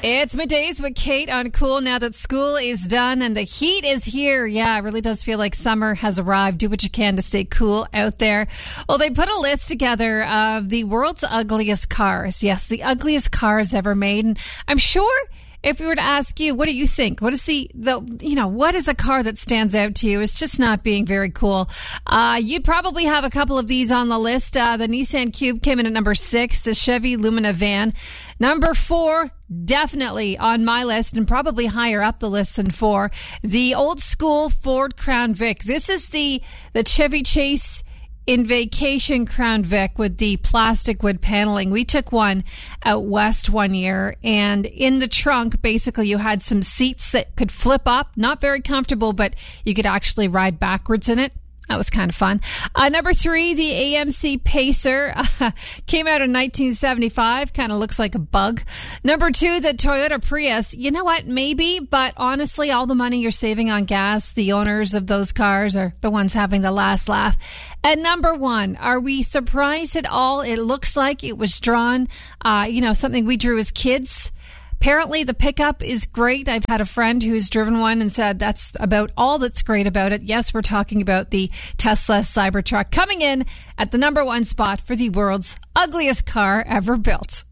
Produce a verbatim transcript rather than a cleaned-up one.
It's middays with Kate on Cool now that school is done and the heat is here. Yeah, it really does feel like summer has arrived. Do what you can to stay cool out there. Well, they put a list together of the world's ugliest cars. Yes, the ugliest cars ever made. And I'm sure if we were to ask you, what do you think? What is the, the you know, what is a car that stands out to you? It's just not being very cool. Uh, you'd probably have a couple of these on the list. Uh, the Nissan Cube came in at number six, the Chevy Lumina van. Number four, definitely on my list and probably higher up the list than four, the old school Ford Crown Vic. This is the, the Chevy Chase in vacation Crown Vic with the plastic wood paneling. We took one out west one year, and in the trunk, basically you had some seats that could flip up. Not very comfortable, but you could actually ride backwards in it. That was kind of fun. Uh, number three, the A M C Pacer uh, came out in nineteen seventy-five. Kind of looks like a bug. Number two, the Toyota Prius. You know what? Maybe, but honestly, all the money you're saving on gas, the owners of those cars are the ones having the last laugh. And number one, are we surprised at all? It looks like it was drawn, uh, you know, something we drew as kids. Apparently, the pickup is great. I've had a friend who's driven one and said that's about all that's great about it. Yes, we're talking about the Tesla Cybertruck coming in at the number one spot for the world's ugliest car ever built.